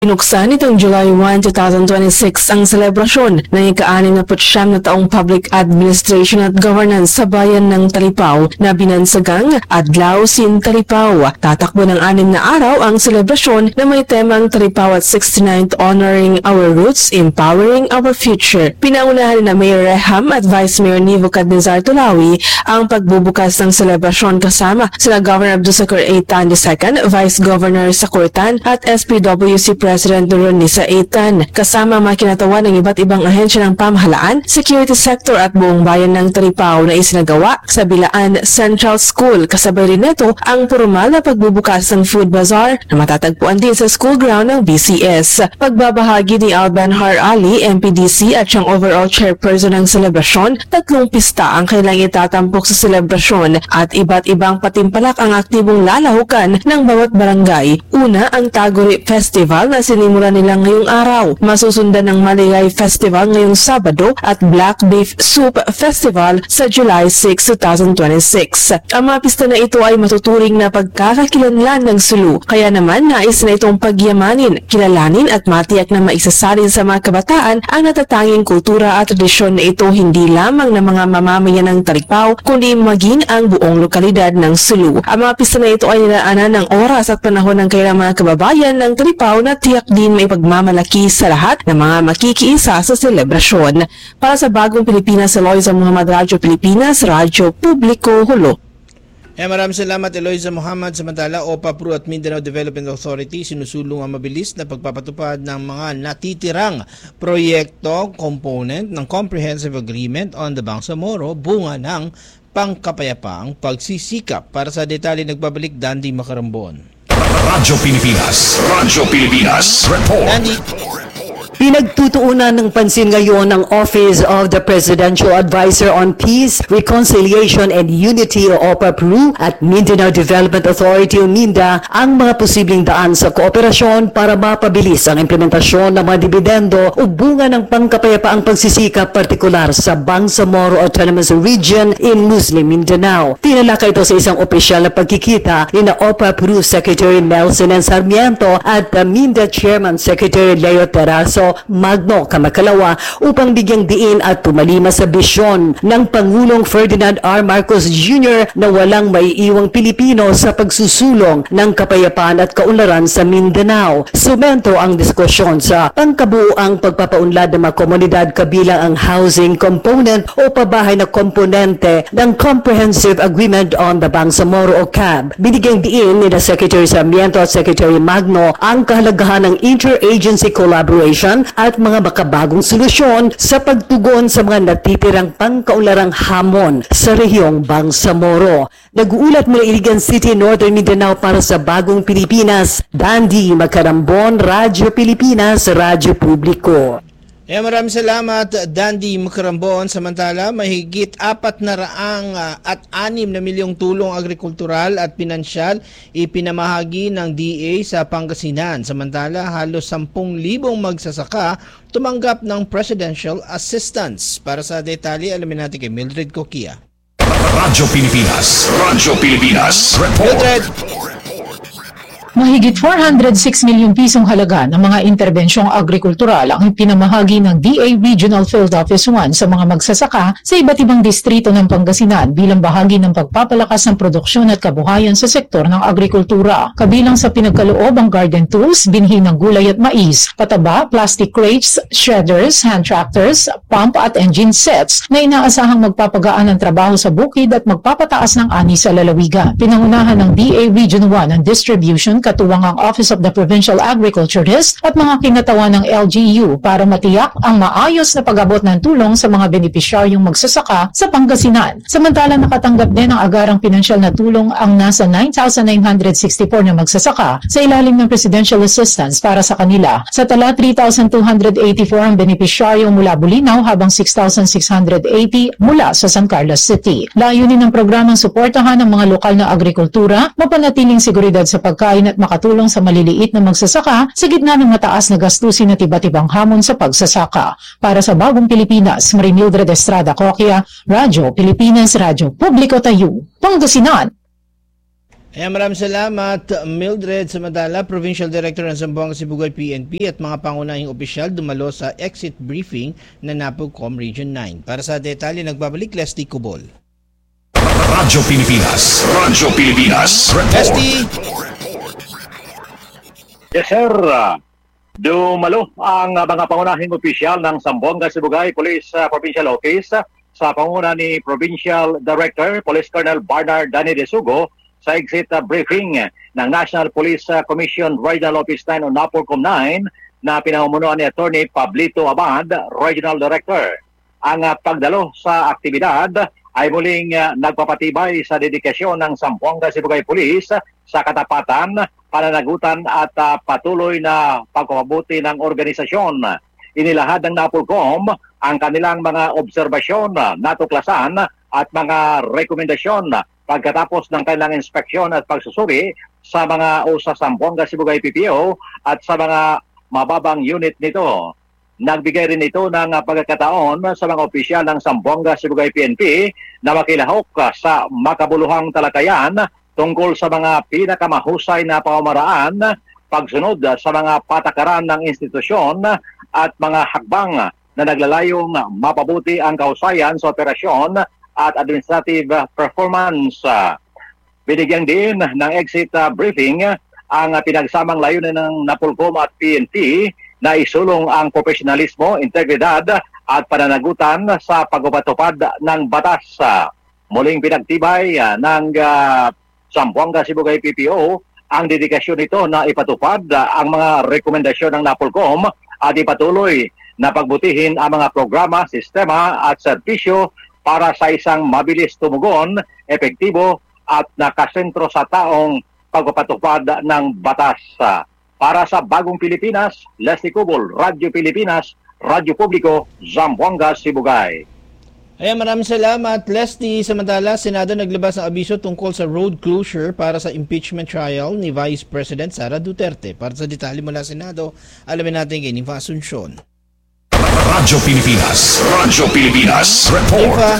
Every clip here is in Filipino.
Binuksan nitong July 1, 2026 ang selebrasyon ng ika-69 na taong Public Administration at Governance sa bayan ng Talipao na binansagang Adlaw Sin Talipao. Tatakbo ng 6 na araw ang selebrasyon na may temang Talipao at 69th Honoring Our Roots, Empowering Our Future. Pinaunahan na Mayor Reham at Vice Mayor Nivo Cadnezar Tulawi ang pagbubukas ng selebrasyon kasama sila Governor Abdulsakor Eitan II, Vice Governor Sakurtan at SPWC President Ronisa Eitan, kasama makinatawan ng iba't ibang ahensya ng pamahalaan, security sector at buong bayan ng Talipao na isinagawa sa Bilaan Central School. Kasabay rin nito ang formal na pagbubukas ng food bazaar na matatagpuan din sa school ground ng BCS. Pagbabahagi ni Alban Har Ali, MPDC at siyang overall chairperson ng selebrasyon, 3 pista ang kailangang itatampok sa selebrasyon at iba't ibang patimpalak ang aktibong lalahukan ng bawat barangay. Una, ang Tagori Festival na sinimula nila ngayong araw. Masusundan ng Maligay Festival ngayong Sabado at Black Beef Soup Festival sa July 6, 2026. Ang mga pista na ito ay matuturing na pagkakakilanlan ng Sulu. Kaya naman nais na itong pagyamanin, kilalanin at matiyak na maisasalin sa mga kabataan ang natatanging kultura at tradisyon na ito hindi lamang ng mga mamamayan ng Talipao kundi maging ang buong lokalidad ng Sulu. Ang mga pista na ito ay nilaanan ng oras at panahon ng kailang mga kababayan ng Talipao na tiyak din may pagmamalaki sa lahat ng mga makikiisa sa selebrasyon. Para sa Bagong Pilipinas, Eloisa Muhammad, Radyo Pilipinas, Radyo Publiko, Hulo. Maraming salamat Eloisa Muhammad. Samantala, OPA Pro at Mindanao Development Authority sinusulong ang mabilis na pagpapatupad ng mga natitirang proyekto component ng Comprehensive Agreement on the Bangsamoro, bunga ng pangkapayapaang pagsisikap. Para sa detalye, nagbabalik Dandy Macarambon. Radyo Pilipinas Report. Dandy. Pinagtutuunan ng pansin ngayon ng Office of the Presidential Advisor on Peace, Reconciliation and Unity o OPA Peru at Mindanao Development Authority o MINDA ang mga posibleng daan sa kooperasyon para mapabilis ang implementasyon ng mga dividendo o bunga ng pangkapayapaang pagsisikap partikular sa Bangsamoro Autonomous Region in Muslim Mindanao. Tinalakay ito sa isang opisyal na pagkikita ni na OPA Peru Secretary Nelson N. Sarmiento at MINDA Chairman Secretary Leo Teraso Magno Kamakalawa upang bigyang diin at tumalima sa bisyon ng Pangulong Ferdinand R. Marcos Jr. na walang maiiwang Pilipino sa pagsusulong ng kapayapaan at kaunlaran sa Mindanao. Sumento ang diskusyon sa pangkabuoang pagpapaunlad ng mga komunidad kabilang ang housing component o pabahay na komponente ng Comprehensive Agreement on the Bangsamoro o CAB. Binigyang diin ni Secretary Sarmiento at Secretary Magno ang kahalagahan ng interagency collaboration at mga makabagong solusyon sa pagtugon sa mga natitirang pangkaunlarang hamon sa rehiyong Bangsamoro. Nag-uulat mula Iligan City, Northern Mindanao para sa Bagong Pilipinas, Dandy Macarambon, Radyo Pilipinas, Radyo Publiko. Maraming salamat Dandy Macarambon. Samantala, mahigit 406 milyong tulong agrikultural at pinansyal ipinamahagi ng DA sa Pangasinan. Samantala, halos 10,000 magsasaka tumanggap ng presidential assistance. Para sa detalye, alamin natin kay Mildred Coquia. Radyo Pilipinas Report. Mildred. Mahigit 406 milyong pisong halaga ng mga interbensyong agrikultural ang ipinamahagi ng DA Regional Field Office 1 sa mga magsasaka sa iba't ibang distrito ng Pangasinan bilang bahagi ng pagpapalakas ng produksyon at kabuhayan sa sektor ng agrikultura. Kabilang sa pinagkaloob ang garden tools, binhi ng gulay at mais, pataba, plastic crates, shredders, hand tractors, pump at engine sets na inaasahang magpapagaan ng trabaho sa bukid at magpapataas ng ani sa lalawigan. Pinangunahan ng DA Region 1 ang distribution katuwang ang Office of the Provincial Agriculturist at mga kinatawan ng LGU para matiyak ang maayos na pag-abot ng tulong sa mga benepisyaryong magsasaka sa Pangasinan. Samantala, nakatanggap din ng agarang pinansyal na tulong ang nasa 9,964 na magsasaka sa ilalim ng Presidential Assistance para sa kanila. Sa tala, 3,284 ang benepisyaryo mula Bulinaw habang 6,680 mula sa San Carlos City. Layunin ng programang suportahan ang mga lokal na agrikultura, mapanatiling seguridad sa pagkain at makatulong sa maliliit na magsasaka sa gitna ng mataas na gastusin at iba't ibang hamon sa pagsasaka. Para sa Bagong Pilipinas, Marimildred Estrada Coquia, Radyo Pilipinas, Radyo Publiko Tayo, Pangasinan. Ayan, maraming salamat, Mildred. Samantala, Provincial Director ng Zamboanga Sibugay PNP at mga pangunahing opisyal dumalo sa exit briefing ng NAPOLCOM Region 9. Para sa detalye, nagbabalik Leslie Cubol. Radyo Pilipinas. Radyo Pilipinas. Leslie! Yes, sir. Dumalo ang mga pangunahing opisyal ng Zamboanga Sibugay Police Provincial Office sa panguna ni Provincial Director Police Colonel Bernard Danny De Sugo sa exit briefing ng National Police Commission Regional Office 9 o NAPOLCOM 9 na pinamumunuan ni Attorney Pablito Abad, Regional Director. Ang pagdalo sa aktibidad ay muling nagpapatibay sa dedikasyon ng Zamboanga Sibugay Police sa katapatan, pananagutan at patuloy na pagpapabuti ng organisasyon. Inilahad ng NAPOLCOM ang kanilang mga obserbasyon, natuklasan at mga rekomendasyon pagkatapos ng kanilang inspeksyon at pagsusuri sa mga sa Zamboanga Sibugay PPO at sa mga mababang unit nito. Nagbigay rin ito ng pagkakataon sa mga opisyal ng Zamboanga Sibugay PNP na makilahok sa makabuluhang talakayan tungkol sa mga pinakamahusay na pamamaraan, pagsunod sa mga patakaran ng institusyon at mga hakbang na naglalayong mapabuti ang kahusayan sa operasyon at administrative performance. Binigyan din ng exit briefing ang pinagsamang layunin ng NAPOLCOM at PNP na isulong ang profesionalismo, integridad at pananagutan sa pagpapatupad ng batas. Muling pinagtibay ng Zamboanga Sibugay PPO ang dedikasyon nito na ipatupad ang mga rekomendasyon ng NAPOLCOM at ipatuloy na pagbutihin ang mga programa, sistema at serbisyo para sa isang mabilis tumugon, epektibo at nakasentro sa taong pagpapatupad ng batas. Para sa Bagong Pilipinas, Leslie Cubol, Radyo Pilipinas, Radyo Publiko, Zamboanga, Sibugay. Ayan, maraming salamat, Leslie. Samantala, Senado naglabas ng abiso tungkol sa road closure para sa impeachment trial ni Vice President Sara Duterte. Para sa detalye mula Senado, alamin natin kay Nifa Asuncion. Radyo Pilipinas. Radyo Pilipinas. Report. Nifa.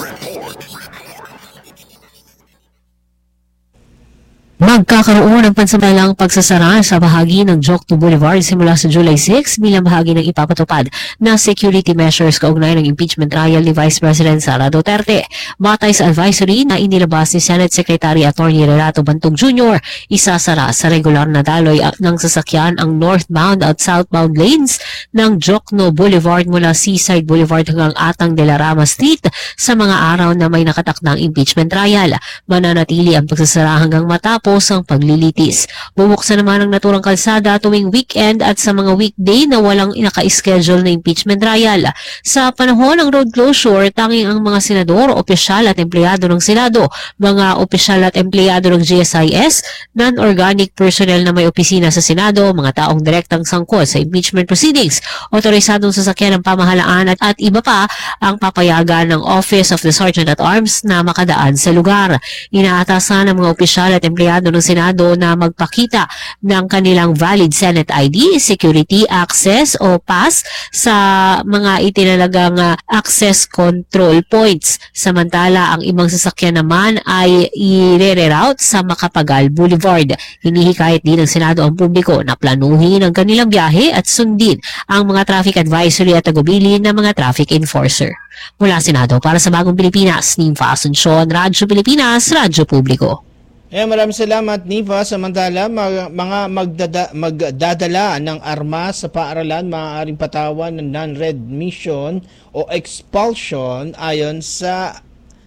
Magkakaroon ng pansamantalang pagsasara sa bahagi ng Jokno Boulevard simula sa July 6 bilang bahagi ng ipapatupad na security measures kaugnay ng impeachment trial ni Vice President Sara Duterte. Batay sa advisory na inilabas ni Senate Secretary Atty. Renato Bantog Jr., isasara sa regular na daloy ng sasakyan ang northbound at southbound lanes ng Jokno Boulevard mula Seaside Boulevard hanggang Atang de la Rama Street sa mga araw na may nakatakdang impeachment trial. Mananatili ang pagsasara hanggang matapos ang paglilitis. Bubuksan naman ang naturang kalsada tuwing weekend at sa mga weekday na walang naka-schedule na impeachment trial. Sa panahon ng road closure, tanging ang mga senador, opisyal at empleyado ng Senado, mga opisyal at empleyado ng GSIS, non-organic personnel na may opisina sa Senado, mga taong direktang sangkot sa impeachment proceedings, otorisadong sasakyan ng pamahalaan at iba pa ang papayagan ng Office of the Sergeant at Arms na makadaan sa lugar. Inaatasan ng mga opisyal at empleyado ng Senado na magpakita ng kanilang valid Senate ID, security access o pass sa mga itinalagang access control points. Samantala, ang ibang sasakyan naman ay i-reroute sa Macapagal Boulevard. Hinihikayat din ng Senado ang publiko na planuhin ang kanilang biyahe at sundin ang mga traffic advisory at tagubilin ng mga traffic enforcer. Mula Senado, para sa Bagong Pilipinas, Nifa Asuncion, Radyo Pilipinas, Radyo Publiko. Maraming salamat, Nifa. Samantala, mga magdadala ng armas sa paaralan maaaring patawan ng non-readmission o expulsion ayon sa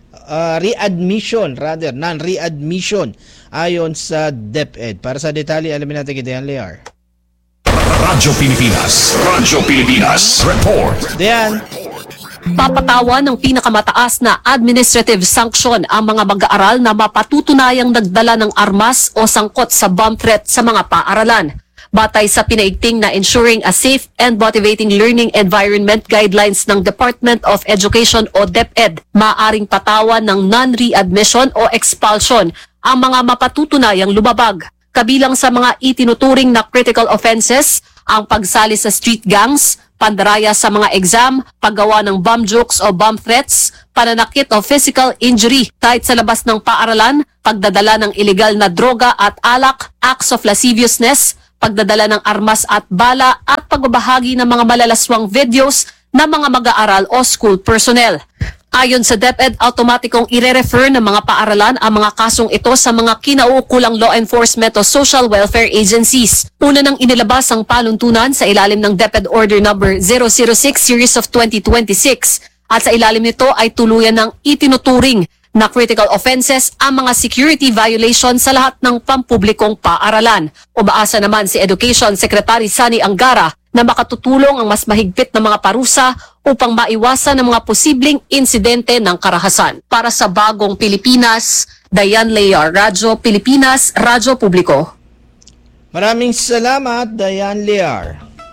non-readmission ayon sa DepEd. Para sa detalye, alamin natin kay Dean Lear. Radyo Pilipinas. Radyo Pilipinas. Report. Dean. Papatawan ng pinakamataas na administrative sanction ang mga mag-aaral na mapatutunayang nagdala ng armas o sangkot sa bomb threat sa mga paaralan. Batay sa pinaigting na Ensuring a Safe and Motivating Learning Environment Guidelines ng Department of Education o DepEd, maaring patawan ng non-readmission o expulsion ang mga mapatutunayang lumabag. Kabilang sa mga itinuturing na critical offenses, ang pagsali sa street gangs, pandaraya sa mga exam, paggawa ng bomb jokes o bomb threats, pananakit o physical injury kahit sa labas ng paaralan, pagdadala ng illegal na droga at alak, acts of lasciviousness, pagdadala ng armas at bala at pagbabahagi ng mga malalaswang videos ng mga mag-aaral o school personnel. Ayon sa DepEd, automatikong ire-refer ng mga paaralan ang mga kasong ito sa mga kinauukulang law enforcement o social welfare agencies. Una nang inilabas ang panuntunan sa ilalim ng DepEd Order No. 006 Series of 2026 at sa ilalim nito ay tuluyan ng itinuturing na critical offenses ang mga security violations sa lahat ng pampublikong paaralan. Umaasa naman si Education Secretary Sani Angara na makatutulong ang mas mahigpit na mga parusa upang maiwasan ang mga posibleng insidente ng karahasan. Para sa Bagong Pilipinas, Diane Lear, Radyo Pilipinas, Radyo Publiko. Maraming salamat, Diane Lear.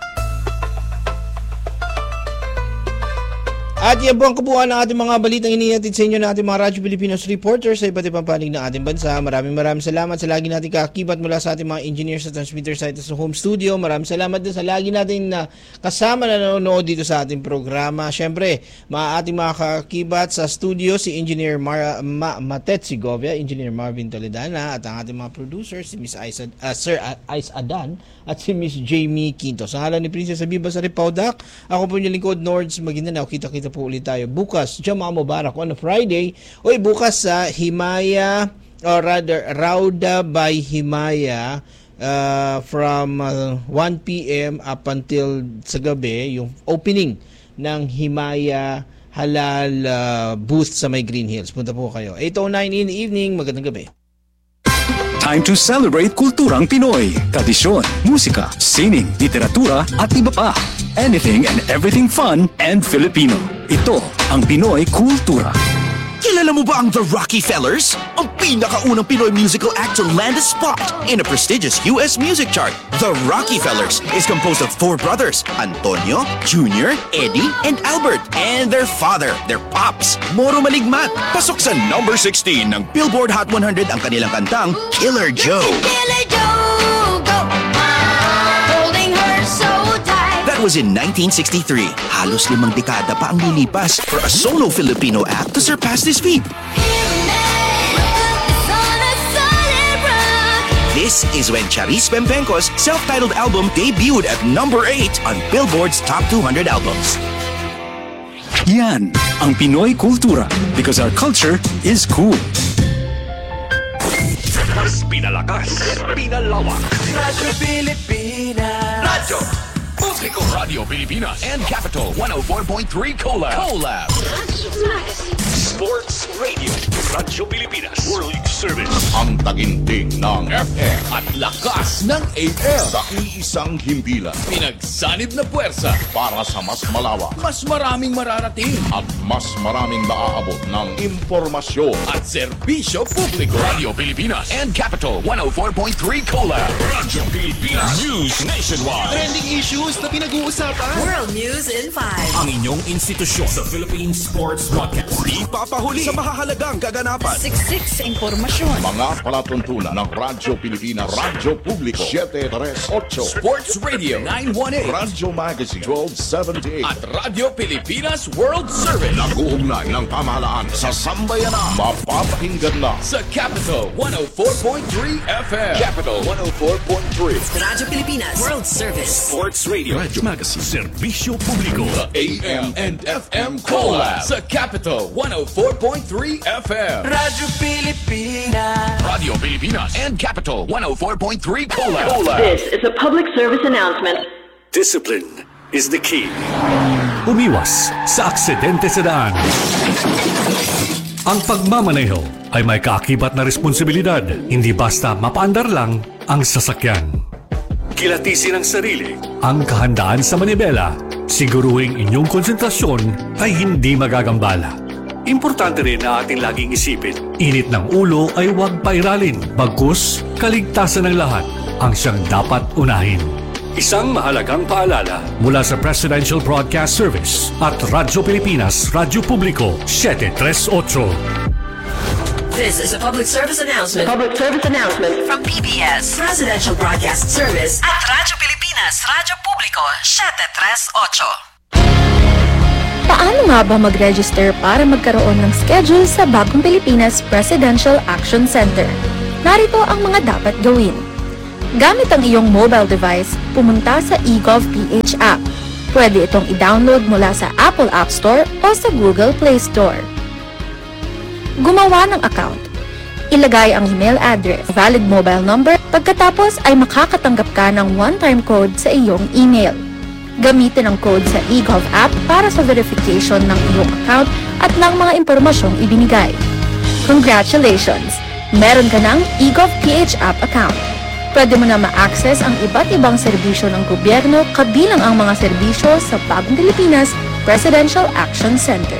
At yan po ang kabuuan ng ating mga balitang inihatid sa inyo ng ating mga Radyo Pilipinas reporters sa iba't ibang panig ng ating bansa. Maraming salamat sa lagi nating kaakibat mula sa ating mga engineers sa transmitter site sa home studio. Maraming salamat din sa lagi natin na kasama na nanonood dito sa ating programa. Siyempre, ating mga kaakibat sa studio si Engineer Matet Segovia, Engineer Marvin Toledana at ang ating mga producers si Miss Sir Ice Adan at si Miss Jamie Quinto. Sa ngalan ni Princess Abiba sa Ripaudak, ako po yung lingkod Nords Maguindanao. Kita-kita po ulit tayo bukas, Juma Mubarak on a Friday. Bukas sa Himaya, or rather Rauda by Himaya from 1 p.m. up until sa gabi, yung opening ng Himaya Halal booth sa may Green Hills. Punta po kayo. 8:09 in the evening. Magandang gabi. Time to celebrate kulturang Pinoy. Tradisyon, musika, sining, literatura at iba pa. Anything and everything fun and Filipino. Ito ang Pinoy Kultura. Kilala mo ba ang The Rockefellers? Ang pinakaunang Pinoy musical act to land a spot in a prestigious US music chart. The Rockefellers is composed of 4 brothers, Antonio, Junior, Eddie, and Albert, and their father, their pops, Moro Maligmat. Pasok sa number 16 ng Billboard Hot 100 ang kanilang kantang Killer Joe. Killer Joe, go! Holding her so tight. That was in 1963. Halos 5 dekada pa ang lilipas for a solo Filipino act to surpass this feat. This is when Charis Pempenco's self-titled album debuted at number 8 on Billboard's Top 200 albums. Yan ang Pinoy Kultura because our culture is cool. Mas pinalakas, pinalawak. Radyo Pilipinas. Radyo Publiko, Radio Pilipinas and Capital 104.3 Collab. Sports Radio, Radyo Pilipinas, World Service. Ang taginting ng FM at lakas ng AM. sa iisang himpilan Pinagsanib na puwersa para sa mas malawak mas maraming mararating at mas maraming maaabot ng impormasyon. at serbisyo publiko. Radio Pilipinas and Capital 104.3 Collab. Radyo Pilipinas News Nationwide. Trending issues na pinag-uusapan. World News in 5. Ang inyong institusyon sa Philippine Sports Broadcast. Di papahuli sa mahahalagang kaganapan. Siksik sa impormasyon. Mga palatuntunan ng Radyo Pilipinas, Radyo Publiko 738, Sports Radio 918 Radyo Magazine 1278 at Radio Pilipinas World Service. Nag-uugnay ng pamahalaan sa sambayanan. Mapapakinggan na Sa Capital 104.3 FM. Capital 104.3. Radyo Pilipinas World Service. Sports Radio. Radyo Magazine. Serbisyo Publiko. AM and FM Collab. Sa Capital 104.3 FM. Radyo Pilipinas. Radio Pilipinas and Capital 104.3 Collab. This is a public service announcement. Discipline is the key. Umiwas sa aksidente sa daan. Ang pagmamaneho ay may kaakibat na responsibilidad. Hindi basta mapaandar lang ang sasakyan. Kilatisin ang sarili, ang kahandaan sa manibela. Siguruhing inyong konsentrasyon ay hindi magagambala. Importante rin na ating laging isipin, init ng ulo ay huwag pairalin. Bagkus, kaligtasan ng lahat ang siyang dapat unahin. Isang mahalagang paalala mula sa Presidential Broadcast Service at Radyo Pilipinas, Radyo Publiko 738. This is a public service announcement. Public service announcement from PBS, Presidential Broadcast Service at Radyo Pilipinas, Radyo Publiko 738. Paano nga ba mag-register para magkaroon ng schedule sa Bagong Pilipinas Presidential Action Center? Narito ang mga dapat gawin. Gamit ang iyong mobile device, pumunta sa eGov.ph app. Pwede itong i-download mula sa Apple App Store o sa Google Play Store. Gumawa ng account. Ilagay ang email address, valid mobile number, pagkatapos ay makakatanggap ka ng one-time code sa iyong email. Gamitin ang code sa eGov app para sa verification ng iyong account at ng mga impormasyong ibinigay. Congratulations! Meron ka ng eGov.ph app account. Pwede mo na ma-access ang iba't ibang serbisyo ng gobyerno kabilang ang mga serbisyo sa Bagong Pilipinas Presidential Action Center.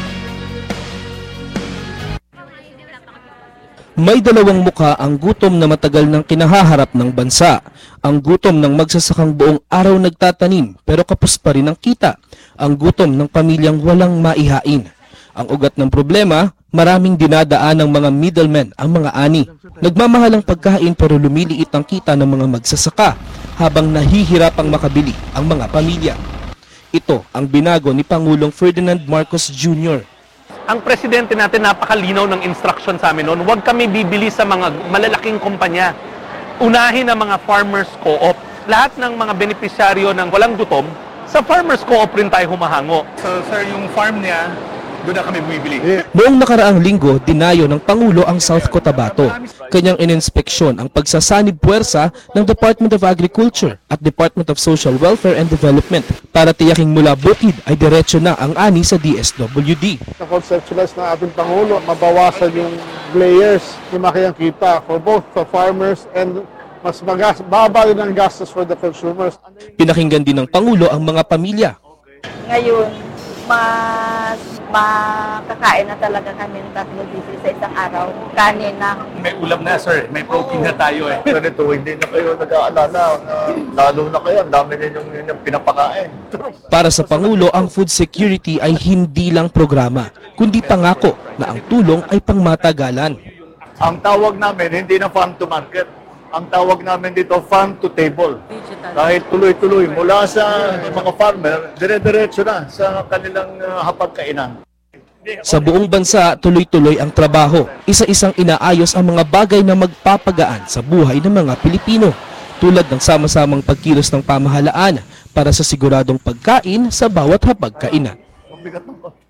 May dalawang muka ang gutom na matagal nang kinahaharap ng bansa. Ang gutom ng magsasakang buong araw nagtatanim pero kapos pa rin ang kita. Ang gutom ng pamilyang walang maihain. Ang ugat ng problema, maraming dinadaan ng mga middlemen ang mga ani. Nagmamahal ang pagkain pero lumiliit ang kita ng mga magsasaka habang nahihirapang makabili ang mga pamilya. Ito ang binago ni Pangulong Ferdinand Marcos Jr. Ang presidente natin napakalinaw ng instruction sa amin noon, huwag kami bibili sa mga malalaking kumpanya. Unahin ang mga farmers co-op. Lahat ng mga benepisyaryo ng walang gutom, sa farmers co-op rin tayo humahango. So sir, yung farm niya, doon na kami bumibili. Noong nakaraang linggo, dinayo ng Pangulo ang South Cotabato. Kanyang ininspeksyon ang pagsasanib puwersa ng Department of Agriculture at Department of Social Welfare and Development para tiyaking mula bukid ay diretso na ang ani sa DSWD. Na-conceptualize na ating Pangulo, mabawasan yung layers ni makiyang kita for both the farmers and mas baba din ang gastos for the consumers. Pinakinggan din ng Pangulo ang mga pamilya. Ngayon, mas makakain na talaga kami ng 3 beses sa isang araw. Kanin na. May ulam na sir, may protein na tayo eh. Ganito, hindi na kayo nag-aalala. Lalo na kayo, ang dami ninyong pinapakain. Para sa Pangulo, ang food security ay hindi lang programa, kundi pangako na ang tulong ay pangmatagalan. Ang tawag namin, hindi na farm to market. Ang tawag namin dito, farm to table. Dahil tuloy-tuloy, mula sa mga farmer, dire-diretso na sa kanilang hapagkainan. Sa buong bansa, tuloy-tuloy ang trabaho. Isa-isang inaayos ang mga bagay na magpapagaan sa buhay ng mga Pilipino, tulad ng sama-samang pagkilos ng pamahalaan para sa siguradong pagkain sa bawat hapagkainan.